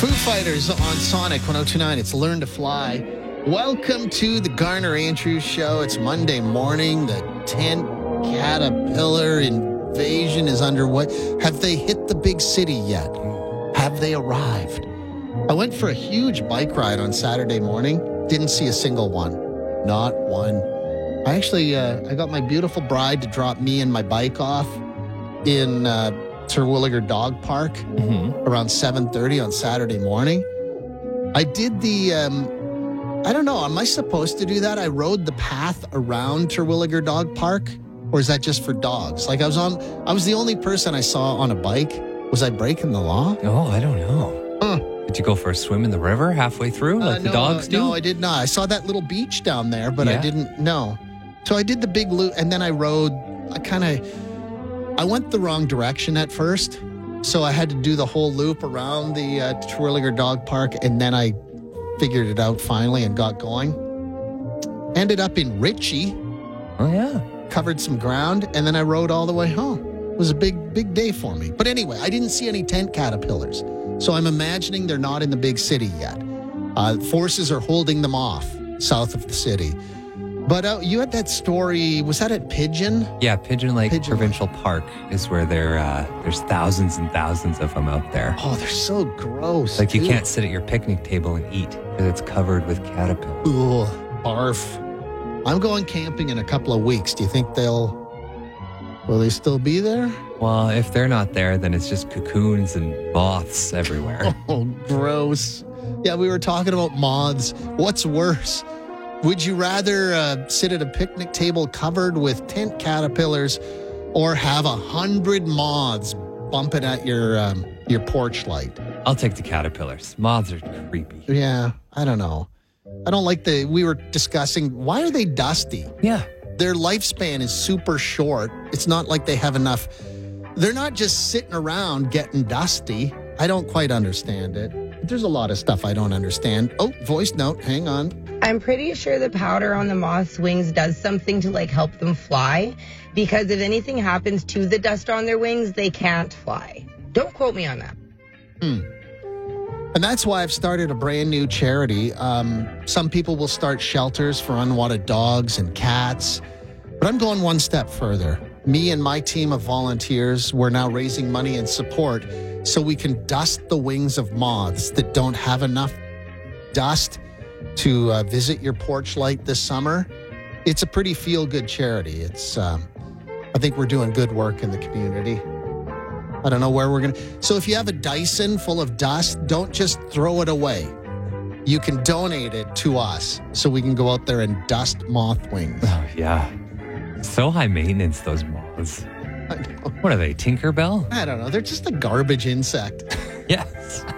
Foo Fighters on Sonic 102.9. It's Learn to Fly. Welcome to the Garner Andrews Show. It's Monday morning. The tent caterpillar invasion is underway. Have they hit the big city yet? Have they arrived? I went for a huge bike ride on Saturday morning. Didn't see a single one. Not one. I actually, I got my beautiful bride to drop me and my bike off in Terwilliger Dog Park around 7:30 on Saturday morning. I did the, I don't know, am I supposed to do that? I rode the path around Terwilliger Dog Park, or is that just for dogs? Like I was the only person I saw on a bike. Was I breaking the law? Oh, I don't know. Did you go for a swim in the river halfway through like the dogs do? No, I did not. I saw that little beach down there, but I didn't know. So I did the big loop, and then I rode, I went the wrong direction at first, so I had to do the whole loop around the Terwilliger Dog Park, and then I figured it out finally and got going. Ended up in Ritchie. Oh, yeah. Covered some ground, and then I rode all the way home. It was a big day for me. But anyway, I didn't see any tent caterpillars, so I'm imagining they're not in the big city yet. Forces are holding them off south of the city. But you had that story, was that at Pigeon? Yeah, Pigeon Lake Provincial Park is where there's thousands and thousands of them out there. Oh, they're so gross. Like you can't sit at your picnic table and eat because it's covered with caterpillars. Ugh, barf. I'm going camping in a couple of weeks. Do you think will they still be there? Well, if they're not there, then it's just cocoons and moths everywhere. Oh, gross. Yeah, we were talking about moths. What's worse? Would you rather sit at a picnic table covered with tent caterpillars or have 100 moths bumping at your porch light? I'll take the caterpillars. Moths are creepy. Yeah, I don't know. I don't like we were discussing, why are they dusty? Yeah. Their lifespan is super short. It's not like they have enough. They're not just sitting around getting dusty. I don't quite understand it. There's a lot of stuff I don't understand. Oh, voice note. Hang on. I'm pretty sure the powder on the moth's wings does something to help them fly, because if anything happens to the dust on their wings, they can't fly. Don't quote me on that. And that's why I've started a brand new charity. Some people will start shelters for unwanted dogs and cats, but I'm going one step further. Me and my team of volunteers, we're now raising money and support so we can dust the wings of moths that don't have enough dust to visit your porch light this summer. It's a pretty feel-good charity. It's, I think we're doing good work in the community. I don't know where we're going to. So if you have a Dyson full of dust, don't just throw it away. You can donate it to us so we can go out there and dust moth wings. Oh, yeah. So high maintenance, those moths. I know. What are they, Tinkerbell? I don't know. They're just a garbage insect. Yes.